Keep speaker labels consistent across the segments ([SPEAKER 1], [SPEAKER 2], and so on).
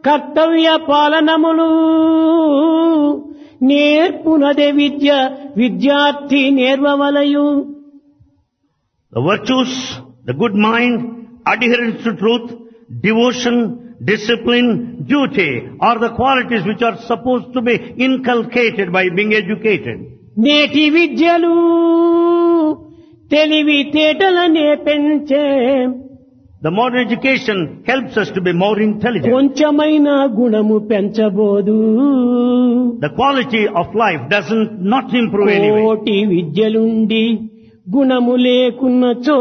[SPEAKER 1] కర్తవ్య పాలనములు నేర్పునదే విద్య విద్యార్థి నేర్వవలయు.
[SPEAKER 2] The virtues, the good mind, adherence to truth, devotion, discipline, duty are the qualities which are supposed to be inculcated by being educated.
[SPEAKER 1] నేటి విద్యలు తెలివి తేటలనే పెంచే.
[SPEAKER 2] The modern education helps us to be more intelligent.
[SPEAKER 1] కొంచెమైన గుణము పెంచబోదు.
[SPEAKER 2] The quality of life doesn't not improve anyway.
[SPEAKER 1] కోటి విద్యలుండి గుణము లేకున్నచో.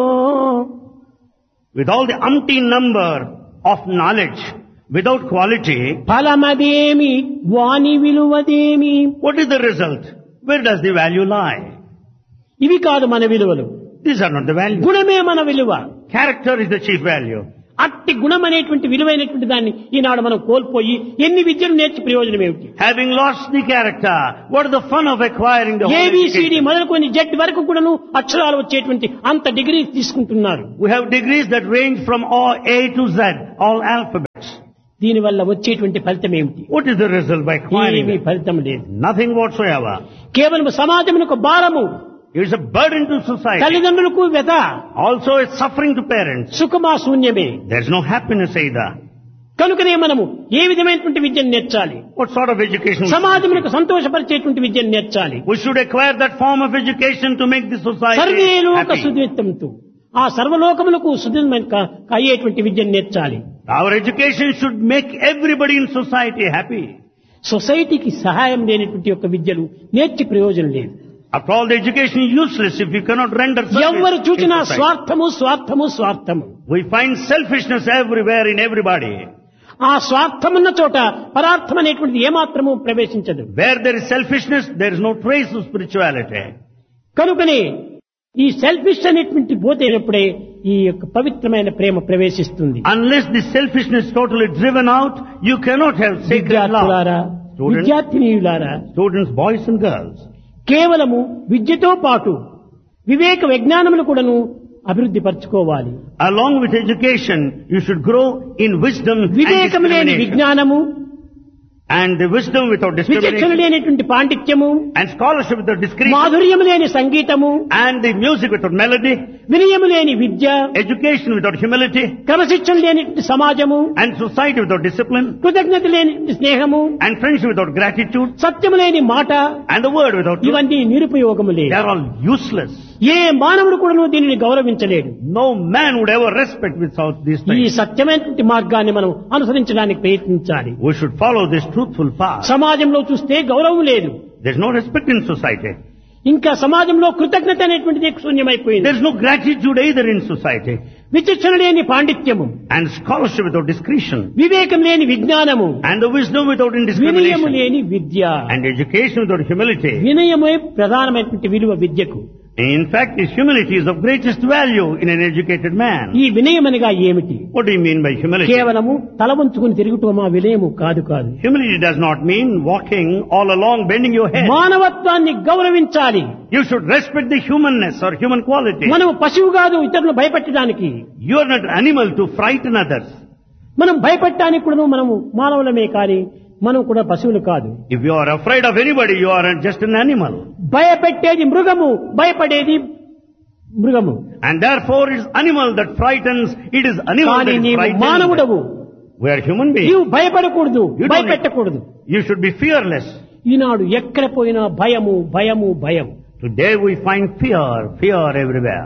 [SPEAKER 2] With all the umpteen number of knowledge, without quality,
[SPEAKER 1] ఫలమదేమి వాని విలువదేమి.
[SPEAKER 2] what is the result? Where does the value lie?
[SPEAKER 1] ఇవి కాదు మన విలువలు.
[SPEAKER 2] These are not the values.
[SPEAKER 1] గుణమే మన విలువ.
[SPEAKER 2] Character is the chief value.
[SPEAKER 1] అట్టి గుణం అనేటువంటి విలువైనటువంటి దాన్ని ఈనాడు మనం కోల్పోయి ఎన్ని విద్యలు నేర్చి ప్రయోజనం ఏమిటి?
[SPEAKER 2] Having lost the character, what is the fun of acquiring the whole
[SPEAKER 1] ABCD
[SPEAKER 2] education?
[SPEAKER 1] మొదలుకొని జెడ్ వరకు కూడాను అక్షరాలు వచ్చేటువంటి అంత డిగ్రీ తీసుకుంటున్నారు.
[SPEAKER 2] We have degrees that range from all A to Z, all alphabets.
[SPEAKER 1] దీనివల్ల వచ్చేటువంటి ఫలితం ఏమిటి?
[SPEAKER 2] What is the result by acquiring
[SPEAKER 1] ఏమీ
[SPEAKER 2] it?
[SPEAKER 1] ఫలితం లేదు.
[SPEAKER 2] Nothing whatsoever.
[SPEAKER 1] కేవలం సమాజమునకు భారము,
[SPEAKER 2] It is a burden to society.
[SPEAKER 1] తల్లిదండ్రులకు వ్యత,
[SPEAKER 2] Also it's suffering to parents.
[SPEAKER 1] సుఖమా శూన్యమే.
[SPEAKER 2] There's no happiness either.
[SPEAKER 1] కనుకనే మనము ఏ విధమైనటువంటి విద్యను నేర్చాలి?
[SPEAKER 2] What sort of education?
[SPEAKER 1] సమాజమునకు సంతోషపరిచేటువంటి విద్యను నేర్చాలి.
[SPEAKER 2] We should acquire that form of education to make the society
[SPEAKER 1] survey లోక
[SPEAKER 2] happy.
[SPEAKER 1] సుదిత్తంతు, ఆ సర్వలోకములకు సుదితమైన అయ్యేటువంటి విద్యను నేర్చాలి.
[SPEAKER 2] Our education should make everybody in society happy.
[SPEAKER 1] సొసైటీకి సహాయం లేనటువంటి యొక్క విద్యలు నేర్చి ప్రయోజనం లేదు.
[SPEAKER 2] After all, the education is useless if you cannot render
[SPEAKER 1] ఎవరు
[SPEAKER 2] service
[SPEAKER 1] చూచినా
[SPEAKER 2] in society.
[SPEAKER 1] స్వార్థము స్వార్థము స్వార్థము.
[SPEAKER 2] We find selfishness everywhere in everybody.
[SPEAKER 1] ఆ స్వార్థమున్న చోట పరార్థం అనేటువంటిది ఏమాత్రము ప్రవేశించదు.
[SPEAKER 2] Where there is selfishness, there is no trace of spirituality.
[SPEAKER 1] కనుకనే ఈ సెల్ఫిష్ అనేటువంటి పోతేనప్పుడే ఈ యొక్క పవిత్రమైన ప్రేమ ప్రవేశిస్తుంది.
[SPEAKER 2] Unless the selfishness is totally driven out, you cannot have sacred
[SPEAKER 1] విద్యార్థులారా,
[SPEAKER 2] love.
[SPEAKER 1] విద్యార్థినీయులారా,
[SPEAKER 2] Students, boys and girls.
[SPEAKER 1] కేవలము విద్యతో పాటు వివేక విజ్ఞానములు కూడాను అభివృద్ధి పరచుకోవాలి.
[SPEAKER 2] Along with education, you should grow in wisdom and
[SPEAKER 1] వివేకము లేని
[SPEAKER 2] discrimination.
[SPEAKER 1] విజ్ఞానము,
[SPEAKER 2] And the wisdom without
[SPEAKER 1] విచక్షణ
[SPEAKER 2] discrimination.
[SPEAKER 1] లేనటువంటి పాండిత్యము,
[SPEAKER 2] And scholarship without discrimination.
[SPEAKER 1] మాధుర్యము లేని సంగీతము,
[SPEAKER 2] And the music without melody.
[SPEAKER 1] వినయము లేని విద్య,
[SPEAKER 2] Education without humility.
[SPEAKER 1] క్రమశిక్షణ లేనటువంటి సమాజము,
[SPEAKER 2] And society without discipline.
[SPEAKER 1] కృతజ్ఞత లేని స్నేహము,
[SPEAKER 2] And friendship without gratitude.
[SPEAKER 1] సత్యము లేని మాట,
[SPEAKER 2] And the word without truth.
[SPEAKER 1] ఇవన్నీ నిరుపయోగములే.
[SPEAKER 2] They are all useless.
[SPEAKER 1] ఏ మానవుడు కూడాను దీనిని గౌరవించలేడు.
[SPEAKER 2] No man would ever respect without these
[SPEAKER 1] ఈ
[SPEAKER 2] things.
[SPEAKER 1] సత్యమైనటువంటి మార్గాన్ని మనం అనుసరించడానికి ప్రయత్నించాలి.
[SPEAKER 2] We should follow this truthful path.
[SPEAKER 1] సమాజంలో చూస్తే గౌరవం లేదు.
[SPEAKER 2] There is no respect in society.
[SPEAKER 1] ఇంకా సమాజంలో కృతజ్ఞత అనేటువంటిది శూన్యమైపోయింది.
[SPEAKER 2] There is no gratitude either in society.
[SPEAKER 1] విచక్షణ లేని పాండిత్యము,
[SPEAKER 2] And scholarship without discretion.
[SPEAKER 1] వివేకం లేని విజ్ఞానము,
[SPEAKER 2] And the wisdom without
[SPEAKER 1] వినయము
[SPEAKER 2] indiscrimination.
[SPEAKER 1] లేని విద్య.
[SPEAKER 2] And education without humility.
[SPEAKER 1] వినయమే ప్రధానమైనటువంటి విలువ విద్యకు.
[SPEAKER 2] In fact, this humility is of greatest value in an educated man.
[SPEAKER 1] ఈ వినయమనగా ఏమిటి?
[SPEAKER 2] What do you mean by humility?
[SPEAKER 1] కేవలము తల వంచుకుని తిరుగుటమా వినయము కాదు.
[SPEAKER 2] Humility does not mean walking all along bending your head.
[SPEAKER 1] మానవత్వాన్ని గౌరవించాలి.
[SPEAKER 2] You should respect the humanness or human quality.
[SPEAKER 1] మనము పశువు కాదు ఇతరులను భయపెట్టడానికి.
[SPEAKER 2] You are not animal to frighten others.
[SPEAKER 1] మనం భయపెట్టడానికి కూడా మనము మానవులమే కానీ మనం కూడా పశువులు కాదు.
[SPEAKER 2] If you are afraid of anybody, you are just an animal.
[SPEAKER 1] భయపెట్టేది మృగము, భయపడేది మృగము.
[SPEAKER 2] And therefore it is animal that frightens, it is animal
[SPEAKER 1] కానీ
[SPEAKER 2] that is
[SPEAKER 1] నీవు
[SPEAKER 2] frightened.
[SPEAKER 1] మానవుడవు.
[SPEAKER 2] We are human beings.
[SPEAKER 1] నీవు భయపడకూడదు,
[SPEAKER 2] You don't
[SPEAKER 1] భయపెట్టకూడదు.
[SPEAKER 2] You should be fearless.
[SPEAKER 1] ఈనాడు ఎక్కడ పోయినా భయము భయము భయం.
[SPEAKER 2] Today we find fear everywhere.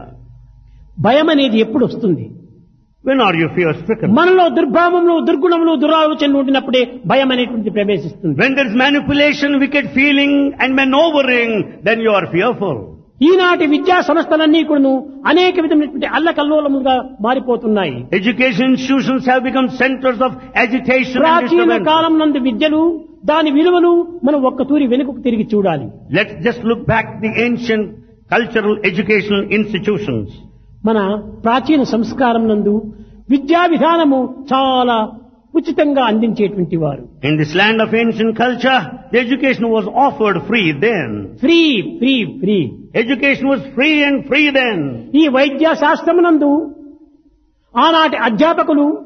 [SPEAKER 1] భయం అనేది ఎప్పుడు వస్తుంది?
[SPEAKER 2] When are you fear stricken?
[SPEAKER 1] మనలో దుర్భావములు, దుర్గుణములు, దురాలోచనలు ఉండినప్పుడే భయం అనేటువంటిది ప్రవేశిస్తుంది.
[SPEAKER 2] When there is manipulation, wicked feeling and maneuvering, then you are fearful.
[SPEAKER 1] ఈనాటి విద్యా సంస్థలన్నీ కూడాను అనేక విధమైనటువంటి అల్లకల్లోలముగా మారిపోతున్నాయి.
[SPEAKER 2] Education institutions have become centers of agitation and
[SPEAKER 1] ప్రాచీన
[SPEAKER 2] disturbance.
[SPEAKER 1] కాలం నందు విద్యలు, దాని విలువలు మనం ఒక్కతూరి వెనుకకు తిరిగి చూడాలి.
[SPEAKER 2] Let's just look back the ancient cultural educational institutions.
[SPEAKER 1] మన ప్రాచీన సంస్కారం నందు విద్యా విధానము చాలా ఉచితంగా అందించేటువంటి వారు.
[SPEAKER 2] In this land of ancient culture, the education was offered free then.
[SPEAKER 1] Free free free.
[SPEAKER 2] Education was free and free then.
[SPEAKER 1] ఈ వైద్య శాస్త్రమునందు ఆనాటి అధ్యాపకులు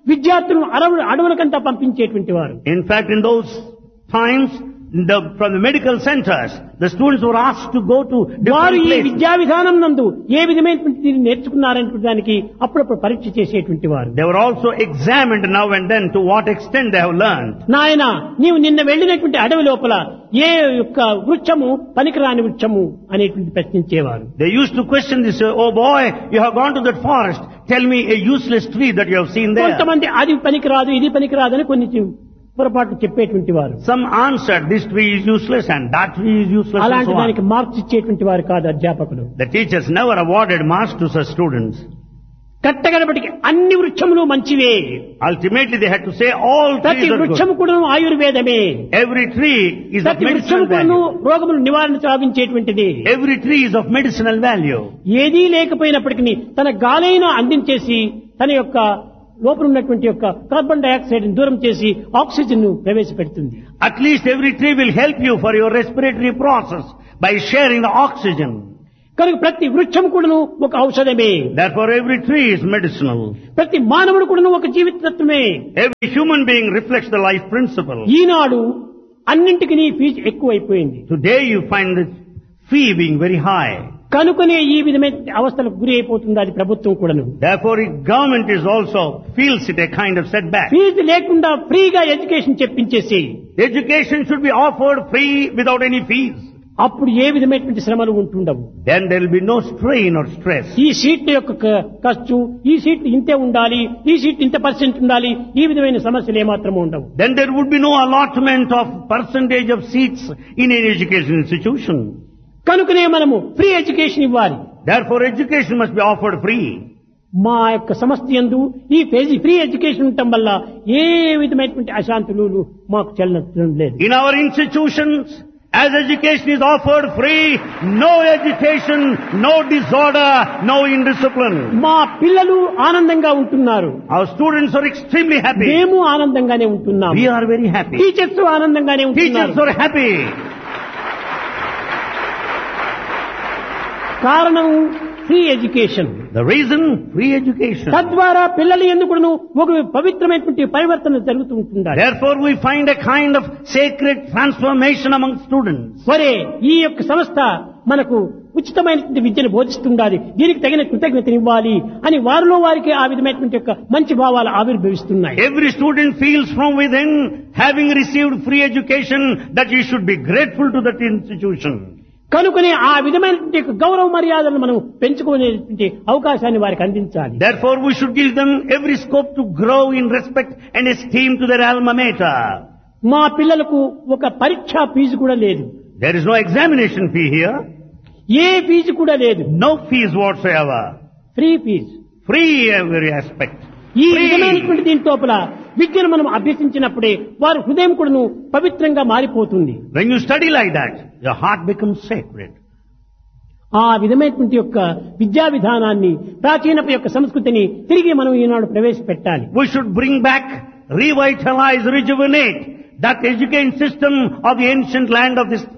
[SPEAKER 1] విద్యార్థులను అడవులకంతా పంపించేటువంటి వారు.
[SPEAKER 2] In fact, in those times, from the medical centers, the students were asked to go to
[SPEAKER 1] వారు
[SPEAKER 2] different
[SPEAKER 1] ఈ
[SPEAKER 2] places.
[SPEAKER 1] విద్యా విధానం నందు ఏ విధమైనటువంటి దీన్ని నేర్చుకున్నారంటే దానికి అప్పుడప్పుడు పరీక్ష చేసేటువంటి వారు.
[SPEAKER 2] They were also examined now and then to what extent they have learned.
[SPEAKER 1] నాయన నీవు నిన్న వెళ్ళినటువంటి అడవి లోపల ఏ యొక్క వృక్షము పనికిరాని వృక్షము అనేటువంటి ప్రశ్నించేవారు.
[SPEAKER 2] They used to question this, oh boy, you have gone to that forest, tell me a useless tree that you have seen there.
[SPEAKER 1] కొంతమంది అది పనికిరాదు ఇది పనికిరాదు అని కొన్ని పొరపాటు చెప్పేటువంటి వారు.
[SPEAKER 2] Some answered, this tree is useless and that tree is useless and
[SPEAKER 1] అలాంటి
[SPEAKER 2] so on.
[SPEAKER 1] దానికి మార్క్స్ ఇచ్చేటువంటి వారు కాదు అధ్యాపకులు.
[SPEAKER 2] The teachers never awarded marks to such students.
[SPEAKER 1] కట్టగడపటికి అన్ని వృక్షములు మంచివే.
[SPEAKER 2] Ultimately they had to say all
[SPEAKER 1] ప్రతి
[SPEAKER 2] trees are
[SPEAKER 1] వృక్షము
[SPEAKER 2] good.
[SPEAKER 1] కూడా ఆయుర్వేదమే.
[SPEAKER 2] Every tree is of
[SPEAKER 1] ప్రతి వృక్షము
[SPEAKER 2] medicinal
[SPEAKER 1] కూడా
[SPEAKER 2] value.
[SPEAKER 1] రోగములు నివారణ సాధించేటువంటిది.
[SPEAKER 2] Every tree is of medicinal value.
[SPEAKER 1] ఏదీ లేకపోయినప్పటికీ తన గాలైన అందించేసి తన యొక్క లోపల ఉన్నటువంటి యొక్క కార్బన్ డయాక్సైడ్ దూరం చేసి ఆక్సిజన్ ను ప్రవేశపెడుతుంది.
[SPEAKER 2] At least every tree will help you for your respiratory process by sharing the oxygen.
[SPEAKER 1] కనుక ప్రతి వృక్షం కూడాను ఒక ఔషధమే.
[SPEAKER 2] Therefore every tree is medicinal.
[SPEAKER 1] ప్రతి మానవుడు కూడాను ఒక జీవితత్వమే.
[SPEAKER 2] Every human being reflects the life principle.
[SPEAKER 1] ఈనాడు అన్నింటికి ఫీజు ఎక్కువైపోయింది.
[SPEAKER 2] Today you find the fee being very high.
[SPEAKER 1] కనుకనే ఈ విధమైన అవస్థలకు గురి అయిపోతుంది అది ప్రభుత్వం కూడాను.
[SPEAKER 2] Therefore government is also feels it a kind of setback.
[SPEAKER 1] Fee లేకుండా ఫ్రీగా education చెప్పించేసి
[SPEAKER 2] Education should be offered free without any fees.
[SPEAKER 1] అప్పుడు ఏ విధమైనటువంటి శ్రమలు ఉంటుండవు.
[SPEAKER 2] Then there will be no strain or stress.
[SPEAKER 1] ఈ సీట్ల యొక్క ఖర్చు ఈ సీట్లు ఇంతే ఉండాలి ఈ సీట్ ఇంత పర్సెంట్ ఉండాలి ఈ విధమైన సమస్యలు ఏమాత్రం ఉండవు.
[SPEAKER 2] Then there would be no allotment of percentage of seats in an education institution.
[SPEAKER 1] కనుకనే మనము ఫ్రీ ఎడ్యుకేషన్ ఇవ్వాలి.
[SPEAKER 2] Therefore education must be offered free.
[SPEAKER 1] మా యొక్క సంస్థ యందు ఈ ఫ్రీ ఎడ్యుకేషన్ ఉండటం వల్ల ఏ విధమైనటువంటి అశాంతులు మాకు చెల్లడం లేదు.
[SPEAKER 2] In our institutions, as education is offered free, no agitation, no disorder, no indiscipline.
[SPEAKER 1] మా పిల్లలు ఆనందంగా ఉంటున్నారు.
[SPEAKER 2] Our students are extremely happy.
[SPEAKER 1] మేము ఆనందంగానే ఉంటున్నాము.
[SPEAKER 2] We are very happy.
[SPEAKER 1] Teachers ఆనందంగానే ఉంటున్నారు.
[SPEAKER 2] Teachers are happy.
[SPEAKER 1] కారణం free education.
[SPEAKER 2] The reason, free education.
[SPEAKER 1] తద్వారా పిల్లలు ఎందుకును ఒక పవిత్రమైనటువంటి పరివర్తన జరుగుతూ ఉంటుంది.
[SPEAKER 2] Therefore we find a kind of sacred transformation among students.
[SPEAKER 1] సరే ఈ యొక్క సంస్థ మనకు ఉచితమైనటువంటి విద్యను బోధిస్తుండాలి దీనికి తగిన కృతజ్ఞతను ఇవ్వాలి అని వారిలో వారికి ఆ విధమైనటువంటి యొక్క మంచి భావాలు ఆవిర్భవిస్తున్నాయి.
[SPEAKER 2] Every student feels from within, having received free education, that he should be grateful to that institution.
[SPEAKER 1] కనుకనే ఆ విధమైనటువంటి గౌరవ మర్యాదలను మనం పెంచుకునేటువంటి అవకాశాన్ని వారికి అందించాలి.
[SPEAKER 2] Therefore we should give them every scope to grow in respect and esteem to their alma mater.
[SPEAKER 1] మా పిల్లలకు ఒక పరీక్షా ఫీజు కూడా లేదు.
[SPEAKER 2] There is no examination fee here.
[SPEAKER 1] A fee కూడా లేదు.
[SPEAKER 2] No fees whatsoever.
[SPEAKER 1] Free fee.
[SPEAKER 2] Free every aspect.
[SPEAKER 1] ఈ విధమైనటువంటి దీని లోపల విద్యను మనం అభ్యసించినప్పుడే వారి హృదయం కూడాను పవిత్రంగా మారిపోతుంది.
[SPEAKER 2] When you study like that, your heart becomes sacred.
[SPEAKER 1] ఆ విధమైనటువంటి యొక్క విద్యా విధానాన్ని ప్రాచీన యొక్క సంస్కృతిని తిరిగి మనం ఈనాడు ప్రవేశపెట్టాలి.
[SPEAKER 2] We should bring back, revitalize, rejuvenate that education system of the ancient land of this.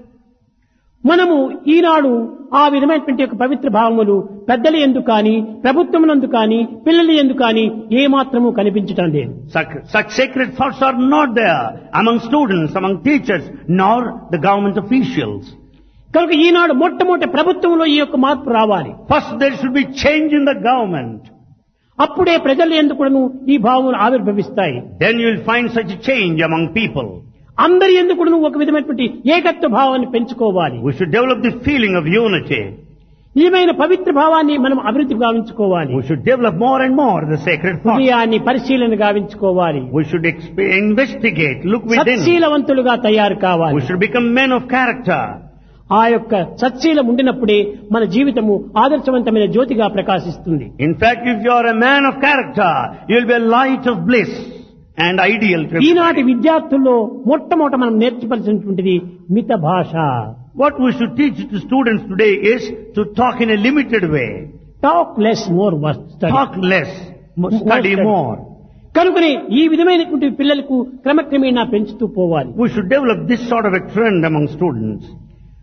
[SPEAKER 1] మనము ఈనాడు ఆ విధమైనటువంటి యొక్క పవిత్ర భావములు పెద్దల యందు కానీ ప్రభుత్వమునందు కానీ పిల్లల యందు కానీ ఏ మాత్రము కనిపించటం లేదు.
[SPEAKER 2] Such sacred thoughts are not there among students, among teachers, nor the government officials.
[SPEAKER 1] కనుక ఈనాడు మొట్టమొదటి ప్రభుత్వంలో ఈ యొక్క మార్పు రావాలి.
[SPEAKER 2] First there should be change in the government.
[SPEAKER 1] అప్పుడే ప్రజల యందు కూడాను ఈ భావములు ఆవిర్భవిస్తాయి.
[SPEAKER 2] Then you will find such a change among people.
[SPEAKER 1] అందరి యందు కూడాను ఒక విధమైనటువంటి ఏకత్వ భావాన్ని పెంచుకోవాలి.
[SPEAKER 2] We should develop the feeling of unity.
[SPEAKER 1] నిజమైన పవిత్ర భావాన్ని మనం అభివృద్ధి గావించుకోవాలి.
[SPEAKER 2] We should develop more and more the sacred thought.
[SPEAKER 1] హృదయాన్ని పరిశీలన గావించుకోవాలి.
[SPEAKER 2] We should investigate, look within.
[SPEAKER 1] సత్శీలవంతులుగా తయారు కావాలి.
[SPEAKER 2] We should become men of character.
[SPEAKER 1] ఆ యొక్క సత్శీలం ఉండినప్పుడే మన జీవితము ఆదర్శవంతమైన జ్యోతిగా ప్రకాశిస్తుంది.
[SPEAKER 2] In fact, if you are a man of character, you will be a light of bliss and ideal.
[SPEAKER 1] ఈనాటి విద్యార్థుల్లో మొట్టమొదట మనం నేర్చుకోవాల్సినటువంటిది మిత భాష.
[SPEAKER 2] What we should teach to students today is to talk in a limited way.
[SPEAKER 1] Talk less, more study.
[SPEAKER 2] Talk less, study more.
[SPEAKER 1] కనుకనే ఈ విధమైనటువంటి పిల్లలకు క్రమక్రమేణా పెంచుతూ పోవాలి.
[SPEAKER 2] We should develop this sort of a trend among students.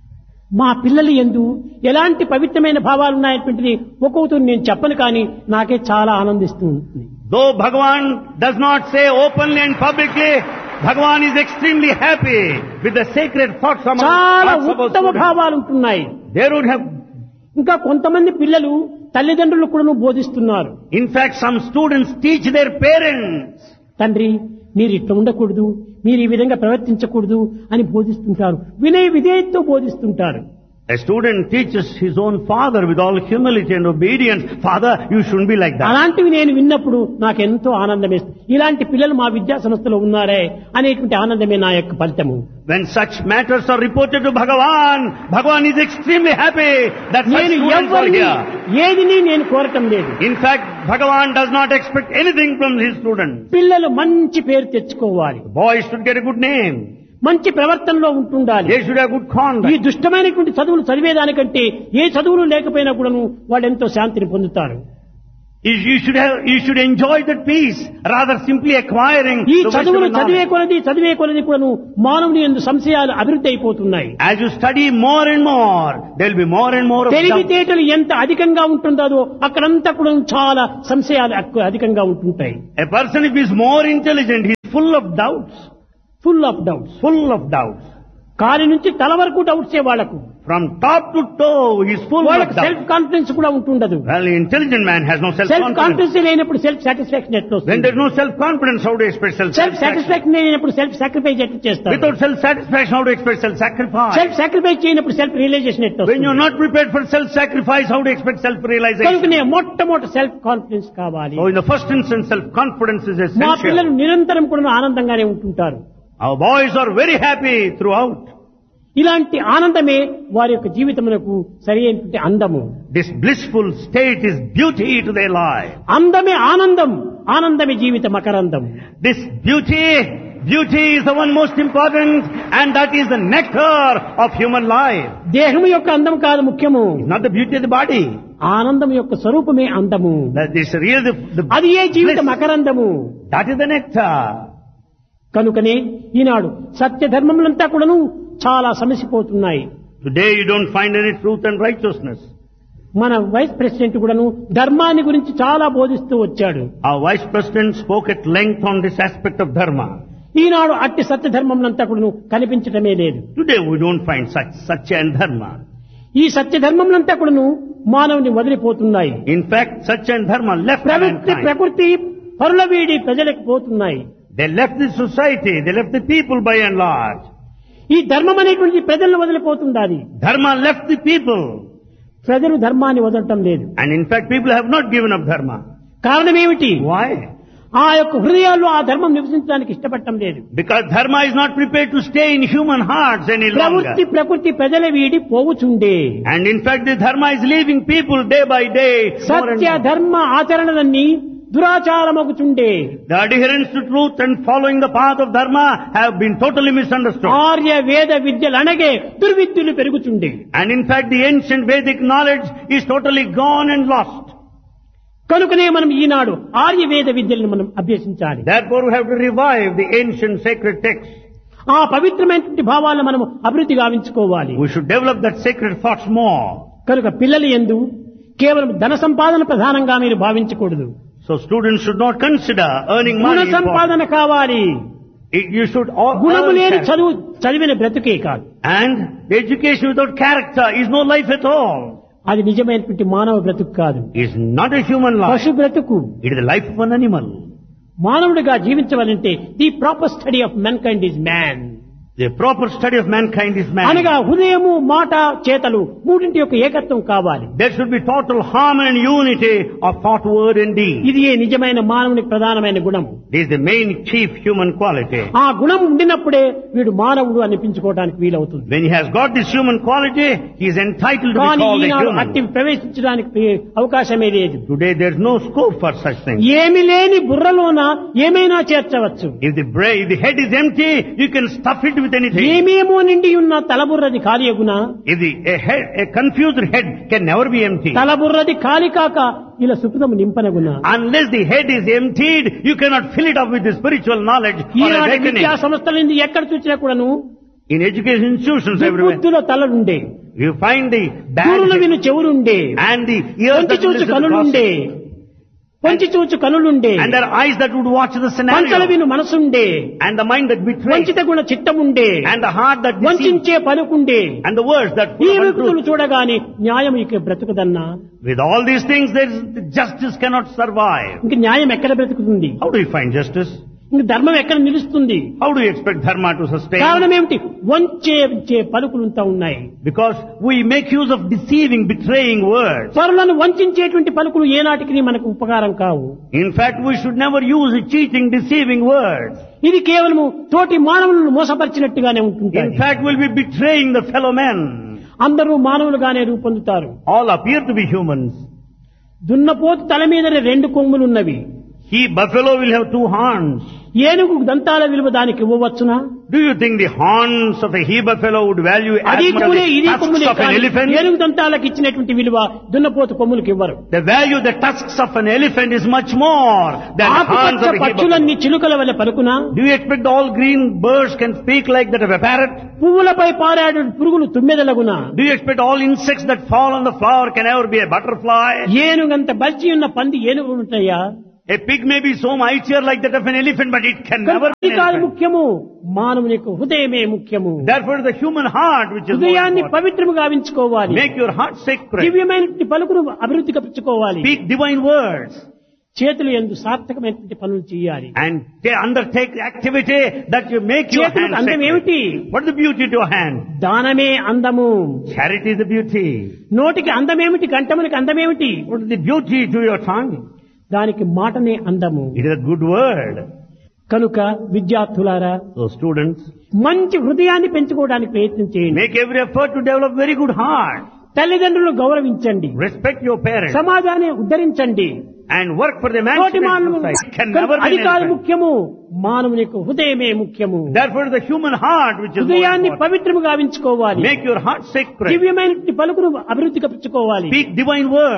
[SPEAKER 1] మా పిల్లలు యందు ఎలాంటి పవిత్రమైన భావాలు ఉన్నాయటువంటిది ఒక్కొక్కరు నేను చెప్పను, కానీ నాకే చాలా ఆనందిస్తూ ఉంటుంది.
[SPEAKER 2] Though Bhagavan does not say openly and publicly, Bhagavan is extremely happy with the sacred thoughts among
[SPEAKER 1] చాలా
[SPEAKER 2] hearts of our
[SPEAKER 1] ఉత్తమ
[SPEAKER 2] students.
[SPEAKER 1] భావాలు ఉంటున్నాయి.
[SPEAKER 2] There would have,
[SPEAKER 1] ఇంకా కొంతమంది పిల్లలు తల్లిదండ్రులు కూడా బోధిస్తున్నారు.
[SPEAKER 2] in fact, some students teach their parents.
[SPEAKER 1] తండ్రి మీరు ఇట్లా ఉండకూడదు, మీరు ఈ విధంగా ప్రవర్తించకూడదు అని బోధిస్తుంటారు. వినయ విధేయతతో బోధిస్తుంటారు.
[SPEAKER 2] A student teaches his own father with all humility and obedience, "Father, you shouldn't be like that."
[SPEAKER 1] అలాంటివి నేను విన్నప్పుడు నాకు ఎంతో ఆనందం వేస్తుంది. ఇలాంటి పిల్లలు మా విద్యా సంస్థలో ఉన్నారే అనేటువంటి ఆనందమే నా యొక్క ఫలితము.
[SPEAKER 2] When such matters are reported to Bhagavan, Bhagavan is extremely happy that such
[SPEAKER 1] నేను
[SPEAKER 2] students are
[SPEAKER 1] ఎవరిని
[SPEAKER 2] here.
[SPEAKER 1] ఏదిని నేను కోరటం లేదు.
[SPEAKER 2] In fact, Bhagavan does not expect anything from his students.
[SPEAKER 1] పిల్లలు మంచి పేరు తెచ్చుకోవాలి,
[SPEAKER 2] Boys should get a good name.
[SPEAKER 1] మంచి ప్రవర్తనలో ఉంటుండాలి.
[SPEAKER 2] They should have good
[SPEAKER 1] ఈ
[SPEAKER 2] conduct.
[SPEAKER 1] దుష్టమైనటువంటి చదువులు చదివేదానికంటే ఏ చదువులు లేకపోయినా కూడాను వాళ్ళు ఎంతో శాంతిని పొందుతారు.
[SPEAKER 2] You should enjoy that peace rather simply acquiring
[SPEAKER 1] ఈ
[SPEAKER 2] the
[SPEAKER 1] చదువులు
[SPEAKER 2] wisdom and
[SPEAKER 1] చదివే
[SPEAKER 2] knowledge.
[SPEAKER 1] కొలది కూడాను మానవుని యందు సంశయాలు అభివృద్ధి అయిపోతున్నాయి.
[SPEAKER 2] As you study more and more, there will be more and more of doubt.
[SPEAKER 1] తెలివితేటలు ఎంత అధికంగా ఉంటుందో అక్కడంతా కూడా చాలా సంశయాలు అధికంగా ఉంటుంటాయి.
[SPEAKER 2] A person, if he is more intelligent, he is full of doubts.
[SPEAKER 1] Full of doubts.
[SPEAKER 2] Full of doubts.
[SPEAKER 1] కాలి నుంచి తల వరకు డౌట్సే వాళ్లకు.
[SPEAKER 2] From top to toe, he is full of
[SPEAKER 1] వాళ్ళకి
[SPEAKER 2] doubts.
[SPEAKER 1] సెల్ఫ్ కాన్ఫిడెన్స్ కూడా ఉంటుండదు.
[SPEAKER 2] Well, the intelligent man has no
[SPEAKER 1] self
[SPEAKER 2] self-confidence.
[SPEAKER 1] Confidence లేనప్పుడు self satisfaction ఎట్లా
[SPEAKER 2] When
[SPEAKER 1] వస్తుంది?
[SPEAKER 2] there is no self-confidence, how do you expect
[SPEAKER 1] self
[SPEAKER 2] self-satisfaction?
[SPEAKER 1] Satisfaction లేనప్పుడు self sacrifice ఎట్లా చేస్తారు?
[SPEAKER 2] Without self-satisfaction, how do you expect self-sacrifice?
[SPEAKER 1] Self sacrifice చేయనప్పుడు self realisation ఎట్లా
[SPEAKER 2] When you are
[SPEAKER 1] వస్తుంది?
[SPEAKER 2] not prepared for self-sacrifice, how do you expect self-realization?
[SPEAKER 1] కనుకనే మొట్టమొదటి self confidence కావాలి.
[SPEAKER 2] So in the first instance, self-confidence is
[SPEAKER 1] మా పిల్లలు
[SPEAKER 2] essential.
[SPEAKER 1] నిరంతరం కూడా ఆనందంగానే ఉంటుంటారు.
[SPEAKER 2] Our boys are very happy throughout.
[SPEAKER 1] ఇలాంటి ఆనందమే వారి యొక్క జీవితమునకు సరి అయినటువంటి అందము.
[SPEAKER 2] This blissful state is beauty to their life.
[SPEAKER 1] అందమే ఆనందం, ఆనందమే జీవిత మకరందం.
[SPEAKER 2] This beauty is the one most important, and that is the nectar of human life.
[SPEAKER 1] దేహము యొక్క అందం కాదు ముఖ్యము,
[SPEAKER 2] It's not the beauty of the body.
[SPEAKER 1] ఆనందం యొక్క స్వరూపమే అందము.
[SPEAKER 2] That is really the
[SPEAKER 1] అది ఏ జీవిత
[SPEAKER 2] bliss.
[SPEAKER 1] మకరందము.
[SPEAKER 2] That is the nectar.
[SPEAKER 1] కనుకనే ఈనాడు సత్య ధర్మములంతా కూడాను చాలా సమసిపోతున్నాయి.
[SPEAKER 2] Today you don't find any truth and righteousness.
[SPEAKER 1] మన వైస్ ప్రెసిడెంట్ కూడాను ధర్మాన్ని గురించి చాలా బోధిస్తూ వచ్చాడు.
[SPEAKER 2] Our vice president spoke at length on this aspect of dharma.
[SPEAKER 1] ఈనాడు అట్టి సత్య ధర్మములంతా కూడాను కనిపించటమే లేదు.
[SPEAKER 2] Today we don't find such satya and dharma.
[SPEAKER 1] ఈ సత్య ధర్మములంతా కూడాను మానవుని వదిలిపోతున్నాయి.
[SPEAKER 2] In fact, satya and dharma left mankind.
[SPEAKER 1] ప్రకృతి పరుల వీడి ప్రజలకు పోతున్నాయి.
[SPEAKER 2] They left the society, they left the people by and large.
[SPEAKER 1] ఈ ధర్మం అనేటువంటి ప్రజలను వదిలిపోతుండాలి.
[SPEAKER 2] Dharma left the people.
[SPEAKER 1] ప్రజలు ధర్మాన్ని వదలటం లేదు.
[SPEAKER 2] And in fact, people have not given up dharma.
[SPEAKER 1] కారణం ఏమిటి?
[SPEAKER 2] Why?
[SPEAKER 1] ఆ యొక్క హృదయాల్లో ఆ ధర్మం నివసించడానికి ఇష్టపడటం లేదు.
[SPEAKER 2] Because dharma is not prepared to stay in human hearts any longer.
[SPEAKER 1] ప్రకృతి ప్రజల వీడి పోవుచుండే.
[SPEAKER 2] And in fact, the dharma is leaving people day by day. more and
[SPEAKER 1] Satya
[SPEAKER 2] more.
[SPEAKER 1] ధర్మ ఆచరణలన్నీ దురాచారమగుచుండే.
[SPEAKER 2] The adherence to truth and following the path of dharma have been totally misunderstood.
[SPEAKER 1] Arya వేద విద్యలు అనగే దుర్విద్యులు పెరుగుచుండే.
[SPEAKER 2] And in fact, the ancient Vedic knowledge is totally gone and lost.
[SPEAKER 1] కనుకనే మనం ఈనాడు ఆర్య వేద విద్యలను మనం అభ్యసించాలి.
[SPEAKER 2] Therefore, we have to revive the ancient sacred texts.
[SPEAKER 1] ఆ పవిత్రమైనటువంటి భావాలను మనం అభివృద్ధి గావించుకోవాలి.
[SPEAKER 2] We should develop that sacred thoughts more.
[SPEAKER 1] కనుక పిల్లల యందు కేవలం ధన సంపాదన ప్రధానంగా మీరు భావించకూడదు.
[SPEAKER 2] So students should not consider earning
[SPEAKER 1] Guna
[SPEAKER 2] money.
[SPEAKER 1] సంపాదన కావాలి.
[SPEAKER 2] You should all
[SPEAKER 1] గుణము
[SPEAKER 2] earn
[SPEAKER 1] లేని
[SPEAKER 2] character.
[SPEAKER 1] చదివిన బ్రతుకే కాదు.
[SPEAKER 2] And the education without character is no life at all.
[SPEAKER 1] అది నిజమైనటువంటి మానవ బ్రతుకు కాదు,
[SPEAKER 2] Is not a human life.
[SPEAKER 1] పశు బ్రతుకు.
[SPEAKER 2] It is the life of an animal.
[SPEAKER 1] మానవుడిగా జీవించవాలంటే the proper study of men kind is man.
[SPEAKER 2] The proper study of mankind is man.
[SPEAKER 1] అనగా హృదయము మాట చేతలు మూడింటి యొక్క ఏకత్వం కావాలి.
[SPEAKER 2] There should be total harmony and unity of thought, word and deed.
[SPEAKER 1] ఇది ఏ నిజమైన మానవునికి ప్రధానమైన గుణం.
[SPEAKER 2] This is the main chief human quality.
[SPEAKER 1] ఆ గుణం ఉండినప్పుడే వీడు మానవుడు అనిపించుకోవడానికి వీలవుతుంది.
[SPEAKER 2] When he has got this human quality, he is entitled to be
[SPEAKER 1] కానీ
[SPEAKER 2] called a
[SPEAKER 1] ఈనాడు
[SPEAKER 2] human.
[SPEAKER 1] అట్టి ప్రవేశించడానికి అవకాశమే లేదు.
[SPEAKER 2] Today there is no scope for such things.
[SPEAKER 1] ఏమి లేని బుర్రలోన ఏమైనా చేర్చవచ్చు.
[SPEAKER 2] If the head is empty, you can stuff it with anything.
[SPEAKER 1] ఏమేమో నిండి ఉన్న తలబుర్రది ఖాళీయగునా.
[SPEAKER 2] If a confused head can never be empty.
[SPEAKER 1] తలబుర్రది ఖాళీ కాక ఇలా సుఖము నింపనగునా.
[SPEAKER 2] Unless the head is emptied, you cannot fill it up with the spiritual knowledge or
[SPEAKER 1] ఈనాటి
[SPEAKER 2] awakening.
[SPEAKER 1] విద్యా సంస్థల నుండి ఎక్కడ చూసినా కూడాను
[SPEAKER 2] In education institutions everywhere,
[SPEAKER 1] బుద్ధిలో తలలుండే
[SPEAKER 2] You find the
[SPEAKER 1] దూరులు
[SPEAKER 2] bad
[SPEAKER 1] విను చెవులుండే,
[SPEAKER 2] and the ears
[SPEAKER 1] పొంచి
[SPEAKER 2] that
[SPEAKER 1] చూచు
[SPEAKER 2] listen to
[SPEAKER 1] కనులుండే,
[SPEAKER 2] gossip.
[SPEAKER 1] పొంచి చూచు కనులుండే,
[SPEAKER 2] And there are eyes that would watch the
[SPEAKER 1] పంచల
[SPEAKER 2] scenario.
[SPEAKER 1] విను మనసుండే,
[SPEAKER 2] And the mind that betrays.
[SPEAKER 1] వంచిత Guna చిత్తముండే,
[SPEAKER 2] And the heart that deceives.
[SPEAKER 1] వంచించే పలుకుండే.
[SPEAKER 2] And the words that
[SPEAKER 1] ఈ
[SPEAKER 2] full of
[SPEAKER 1] వ్యక్తులు
[SPEAKER 2] untruth.
[SPEAKER 1] చూడగానే న్యాయం ఇక బ్రతుకుదన్నా,
[SPEAKER 2] With all these things, justice cannot survive.
[SPEAKER 1] ఇంక న్యాయం ఎక్కడ బ్రతుకుతుంది?
[SPEAKER 2] How do you find justice?
[SPEAKER 1] ఇంక ధర్మం ఎక్కడ నిలుస్తుంది?
[SPEAKER 2] How do you expect dharma to sustain?
[SPEAKER 1] కారణం ఏమిటి? వంచే పలుకులుంతా ఉన్నాయి.
[SPEAKER 2] Because we make use of deceiving, betraying words.
[SPEAKER 1] పరులను వంచేటువంటి పలుకులు ఏనాటికి మనకు ఉపకారం కావు.
[SPEAKER 2] In fact, we should never use cheating, deceiving words.
[SPEAKER 1] ఇది కేవలము తోటి మానవులను మోసపరిచినట్టుగానే
[SPEAKER 2] In
[SPEAKER 1] ఉంటుంది.
[SPEAKER 2] fact, we'll be betraying the fellow men.
[SPEAKER 1] అందరూ మానవులుగానే రూపొందుతారు.
[SPEAKER 2] All appear to be humans.
[SPEAKER 1] దున్నపోతు తల మీదనే 2 కొమ్ములున్నవి.
[SPEAKER 2] He, buffalo, will have 2 horns.
[SPEAKER 1] ఏనుగు దంతాల విలువ దానికి ఇవ్వవచ్చునా?
[SPEAKER 2] Do you think the horns of a he-buffalo would value as
[SPEAKER 1] అది
[SPEAKER 2] much as
[SPEAKER 1] కొమ్ములే, ఇది
[SPEAKER 2] the tusks
[SPEAKER 1] కొమ్ములే.
[SPEAKER 2] of an elephant?
[SPEAKER 1] ఏనుగు దంతాలకు ఇచ్చినటువంటి విలువ దున్నపోతు కొమ్ములకు ఇవ్వరు.
[SPEAKER 2] The value of the tusks of an elephant is much more than the horns
[SPEAKER 1] ఆకుపచ్చ
[SPEAKER 2] of a he-buffalo.
[SPEAKER 1] పక్షులన్నీ చిలుకల వలె పలుకునా?
[SPEAKER 2] Do you expect all green birds can speak like that of a parrot?
[SPEAKER 1] పువ్వులపై పారాడు పురుగులు తుమ్మెదలగునా?
[SPEAKER 2] Do you expect all insects that fall on the flower can ever be a butterfly?
[SPEAKER 1] ఏనుగంత బలిచి ఉన్న పంది ఏనుగు ఉంటాయా?
[SPEAKER 2] A pig may be so mightier like that of an elephant, but it can never be
[SPEAKER 1] ఇది
[SPEAKER 2] an
[SPEAKER 1] కాదు
[SPEAKER 2] elephant.
[SPEAKER 1] ముఖ్యము, మానవుని యొక్క హృదయమే ముఖ్యము.
[SPEAKER 2] Therefore, the human heart, which is more
[SPEAKER 1] హృదయాన్ని
[SPEAKER 2] important.
[SPEAKER 1] పవిత్రముగా గావించుకోవాలి.
[SPEAKER 2] Make your heart sacred.
[SPEAKER 1] దివ్యమైనటువంటి పలుకును అభివృద్ధి పరచుకోవాలి.
[SPEAKER 2] Speak divine words.
[SPEAKER 1] చేతులు యందు సార్థకమైనటువంటి పనులు చేయాలి.
[SPEAKER 2] And undertake activity that you make your
[SPEAKER 1] చేతులకు
[SPEAKER 2] hand
[SPEAKER 1] అందం
[SPEAKER 2] sacred.
[SPEAKER 1] ఏమిటి?
[SPEAKER 2] What is the beauty to your hand?
[SPEAKER 1] దానమే అందము.
[SPEAKER 2] Charity is the beauty.
[SPEAKER 1] నోటికి అందమేమిటి? కంఠమునికి అందమేమిటి?
[SPEAKER 2] What is the beauty to your tongue?
[SPEAKER 1] దానికి మాటనే అందము.
[SPEAKER 2] It is a good word.
[SPEAKER 1] కనుక విద్యార్థులారా,
[SPEAKER 2] So students,
[SPEAKER 1] మంచి హృదయాన్ని పెంచుకోవడానికి ప్రయత్నం చేయండి.
[SPEAKER 2] make every effort to develop very good heart.
[SPEAKER 1] తల్లిదండ్రులను గౌరవించండి.
[SPEAKER 2] Respect your parents.
[SPEAKER 1] సమాజాన్ని ఉద్ధరించండి.
[SPEAKER 2] And work for the
[SPEAKER 1] తోటి
[SPEAKER 2] emancipation
[SPEAKER 1] మానవులు
[SPEAKER 2] of society. Can never be
[SPEAKER 1] అది
[SPEAKER 2] an
[SPEAKER 1] కాదు
[SPEAKER 2] elephant.
[SPEAKER 1] ముఖ్యము, మానవుని యొక్క హృదయమే ముఖ్యము.
[SPEAKER 2] Therefore, the human heart, which is more
[SPEAKER 1] హృదయాన్ని
[SPEAKER 2] important.
[SPEAKER 1] పవిత్రముగా గావించుకోవాలి.
[SPEAKER 2] Make your heart sacred.
[SPEAKER 1] దివ్యమైనటువంటి పలుకును అభివృద్ధి పరచుకోవాలి.
[SPEAKER 2] Speak divine words.